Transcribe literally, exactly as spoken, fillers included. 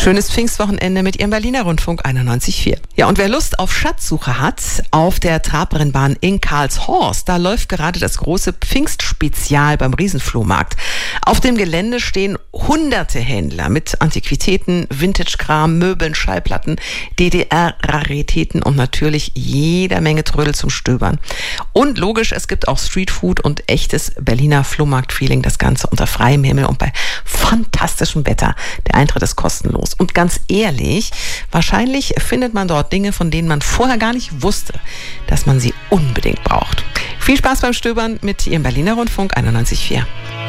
Schönes Pfingstwochenende mit Ihrem Berliner Rundfunk einundneunzig Komma vier. Ja, und wer Lust auf Schatzsuche hat, auf der Trabrennbahn in Karlshorst, da läuft gerade das große Pfingstspezial beim Riesenflohmarkt. Auf dem Gelände stehen hunderte Händler mit Antiquitäten, Vintage-Kram, Möbeln, Schallplatten, D D R-Raritäten und natürlich jeder Menge Trödel zum Stöbern. Und logisch, es gibt auch Streetfood und echtes Berliner Flohmarkt-Feeling, das Ganze unter freiem Himmel und bei fantastischem Wetter. Der Eintritt ist kostenlos. Und ganz ehrlich, wahrscheinlich findet man dort Dinge, von denen man vorher gar nicht wusste, dass man sie unbedingt braucht. Viel Spaß beim Stöbern mit Ihrem Berliner Rundfunk einundneunzig Komma vier.